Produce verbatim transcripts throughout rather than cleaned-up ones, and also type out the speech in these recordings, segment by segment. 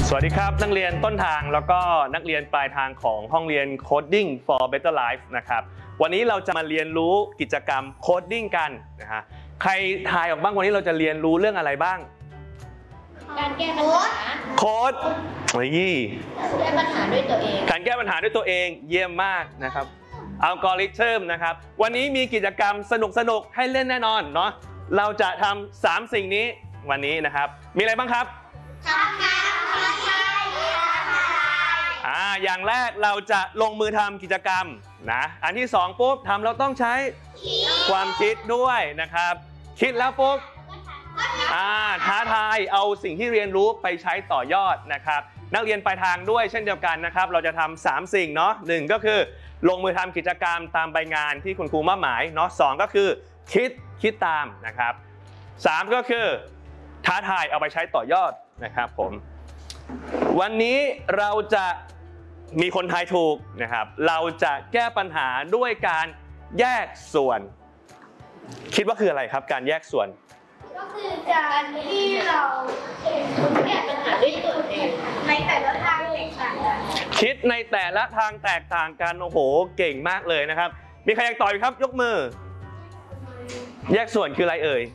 สวัสดีครับนักเรียนต้นทางแล้วก็นักเรียนปลายทางของห้องเรียน Coding for Better Life นะครับวันนี้เราจะมาเรียนรู้กิจกรรมโคดดิ้งกันนะฮะใครทายออกบ้างวันนี้เราจะเรียนรู้เรื่องอะไรบ้างการแก้ปัญหาโค้ดนี่แก้ปัญหาด้วยตัวเองการแก้ปัญหาด้วยตัวเองเยี่ยมมากนะครับอัลกอริทึมนะครับวันนี้มีกิจกรรมสนุกๆให้เล่นแน่นอนเนาะเราจะทำสามสิ่งนี้วันนี้นะครับมีอะไรบ้างครับทำการท้าทายอ่าอย่างแรกเราจะลงมือทำกิจกรรมนะอันที่สองปุ๊บทำเราต้องใช้ความคิดด้วยนะครับคิดแล้วปุ๊บอ่าท้าทายเอาสิ่งที่เรียนรู้ไปใช้ต่อยอดนะครับนักเรียนปลายทางด้วยเช่นเดียวกันนะครับเราจะทำสามสิ่งเนาะหนึ่งก็คือลงมือทำกิจกรรมตามใบงานที่คุณครูมอบหมายเนาะสองก็คือคิดคิดตามนะครับสามก็คือท้าทายเอาไปใช้ต่อยอดนะครับผมวันนี้เราจะมีคนทายถูกนะครับเราจะแก้ปัญหาด้วยการแยกส่วนคิดว่าคืออะไรครับการแยกส่วนก็คือการที่เราแก้ปัญหาด้วยตัวเองในแต่ละทางแตกต่างกันคิดในแต่ละทางแตกต่างกันโอ้โหเก่งมากเลยนะครับมีใครอยากตอบครับยกมือแยกส่วนคืออะไรเอ่ย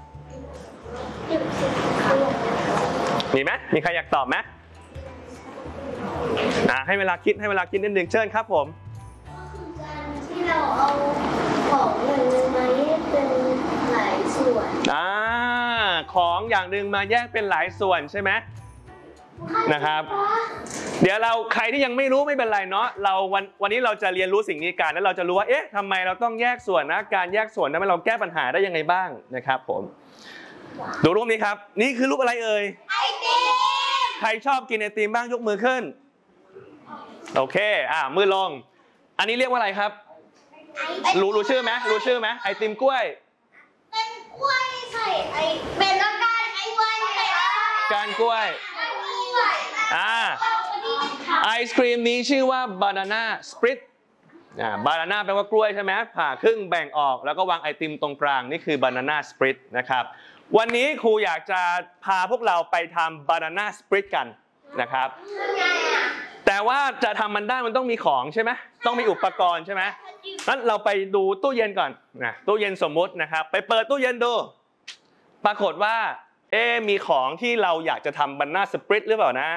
มีไหมมีใครอยากตอบไหมอ่าให้เวลาคิดให้เวลาคิดนิดนึงเชิญครับผมก็คือการที่เราเอาของอย่างนึงมาแยกเป็นหลายส่วนอ่าของอย่างหนึ่งมาแยกเป็นหลายส่วนใช่ไหมนะครับเดี๋ยวเราใครที่ยังไม่รู้ไม่เป็นไรเนาะเราวันวันนี้เราจะเรียนรู้สิ่งนี้กันแล้วเราจะรู้ว่าเอ๊ะทำไมเราต้องแยกส่วนนะการแยกส่วนทำให้เราแก้ปัญหาได้ยังไงบ้างนะครับผมดูรูปนี้ครับนี่คือรูปอะไรเอ่ยไอติมใครชอบกินไอติมบ้างยกมือขึ้นโอเคอ่ามือลงอันนี้เรียกว่าอะไรครับรู้รู้ชื่อไหมรู้ชื่อไหมไอติมกล้วยเป็นกล้วยใส่ไอเป็นแล้วการไอไวการกล้วยอ่าไอศครีมนี้ชื่อว่าบานาน่าสปริตอ่าบานาน่าแปลว่ากล้วยใช่ไหมผ่าครึ่งแบ่งออกแล้วก็วางไอติมตรงกลางนี่คือบานาน่าสปริตนะครับวันนี้ครูอยากจะพาพวกเราไปทำบานาน่าสปริตกันนะครับแต่ว่าจะทำมันได้มันต้องมีของใช่ไหมต้องมีอุปกรณ์ใช่ไหมงั้นเราไปดูตู้เย็นก่อนนะตู้เย็นสมมุตินะครับไปเปิดตู้เย็นดูปรากฏว่าเอ๊มีของที่เราอยากจะทำบานาน่าสปริตหรือเปล่านะ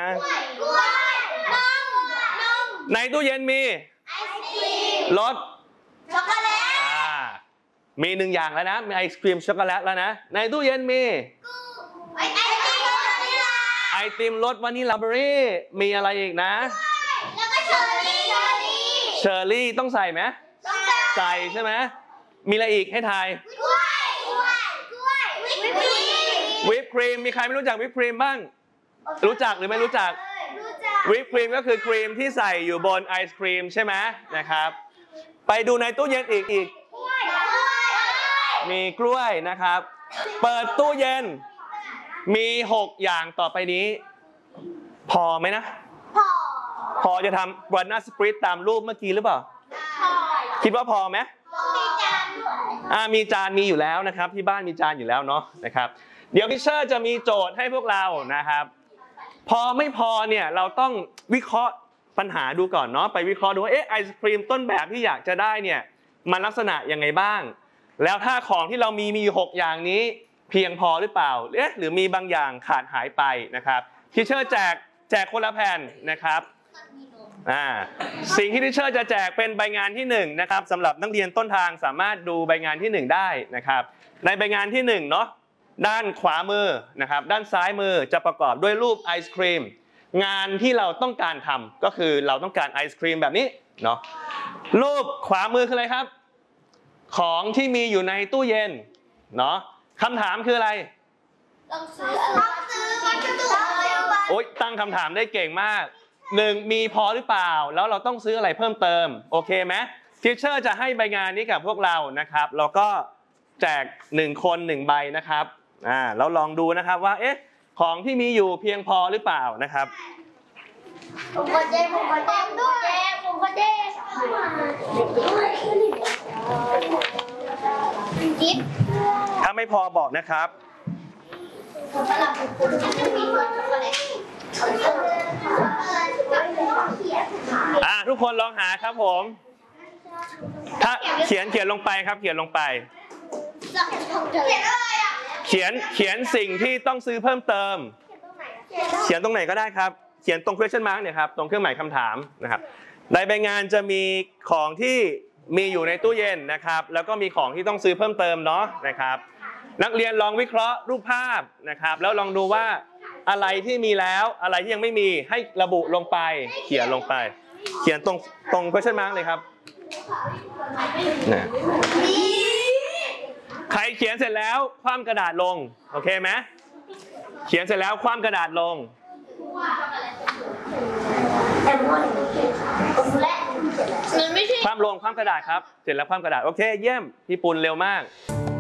ในตู้เย็นมีรสช็อกโกแลตมีหนึ่งอย่างแล้วนะมีไอศครีมช็อกโกแลตแล้วนะในตู้เย็นมีไอติมรสวานิลาไอติมรสวานิลาเบอร์รี่มีอะไรอีกนะแล้วก็เชอร์รี่เชอร์รี่ต้องใส่ไหมใส่ใช่ไหมมีอะไรอีกให้ทายกล้วยกล้วยกล้วยวิปครีมวิปครีมมีใครไม่รู้จักวิปครีมบ้างรู้จักหรือไม่รู้จักวิปครีมก็คือครีมที่ใส่อยู่บนไอศครีมใช่ไหมนะครับไปดูในตู้เย็นอีกอีกมีกล้วยนะครับเปิดตู้เย็นมีหกอย่างต่อไปนี้พอไหมนะพอพอจะทำบานาน่าสปริตตามรูปเมื่อกี้หรือเปล่าพอคิดว่าพอไหมมีจานด้วยอ่ามีจานมีอยู่แล้วนะครับที่บ้านมีจานอยู่แล้วเนาะนะครับเดี๋ยวทิเชอร์จะมีโจทย์ให้พวกเรานะครับพอไม่พอเนี่ยเราต้องวิเคราะห์ปัญหาดูก่อนเนาะไปวิเคราะห์ดูว่าเอ๊ะไอศครีมต้นแบบที่อยากจะได้เนี่ยมันลักษณะยังไงบ้างแล้วถ้าของที่เรามีมีหกอย่างนี้เพียงพอหรือเปล่าเอ๊ะหรือมีบางอย่างขาดหายไปนะครับทิเชอร์แจกแจกคนละแผ่นนะครับอ่าสิ่งที่ทิเชอร์จะแจกเป็นใบงานที่หนึ่งนะครับสำหรับนักเรียนต้นทางสามารถดูใบงานที่หนึ่งได้นะครับในใบงานที่หนึ่งเนาะด้านขวามือนะครับด้านซ้ายมือจะประกอบด้วยรูปไอศครีมงานที่เราต้องการทำก็คือเราต้องการไอศครีมแบบนี้เนาะรูปขวามือคืออะไรครับของที่มีอยู่ในตู้เย็นเนาะคำถามคืออะไรต้องซื้อต้องซื้อวัสดุอะไรโอ๊ยตั้งคำถามได้เก่งมากหนึ่งมีพอหรือเปล่าแล้วเราต้องซื้ออะไรเพิ่มเติมโอเคไหมทิเชอร์จะให้ใบงานนี้กับพวกเรานะครับแล้วก็แจกหนึ่งคนหนึ่งใบนะครับอ่าเราลองดูนะครับว่าเอ๊ะของที่มีอยู่เพียงพอหรือเปล่านะครับผมขอแจ้งผมขอแจ้งด้วยผมขอแจ้งจิ๊บถ้าไม่พอบอกนะครับผมสลับคุณจะมีเบอร์ช็อกโกแลตคนลองหาครับผมถ้าเขียนเขียนลงไปครับเขียนลงไปเขียนอะไรอ่ะเขียนเขียนสิ่งที่ต้องซื้อเพิ่มเติม เขียนตรงไหนก็ได้ครับเขียนตรง question mark เนี่ยครับตรงเครื่องหมายคำถามนะครับในใบงานจะมีของที่มีอยู่ในตู้เย็นนะครับแล้วก็มีของที่ต้องซื้อเพิ่มเติมเนาะนะครับนักเรียนลองวิเคราะห์รูปภาพนะครับแล้วลองดูว่าอะไรที่มีแล้วอะไรที่ยังไม่มีให้ระบุลงไปเขียนลงไป เขียนตรงตรง question mark เลยครับนะใครเขียนเสร็จแล้วคว่ำกระดาษลงโอเคไหมเขียนเสร็จแล้วคว่ำกระดาษลงมันไม่ใช่คว่ำลงคว่ำกระดาษครับเสร็จแล้วคว่ำกระดาษโอเคเยี่ยมพี่ปุณเร็วมาก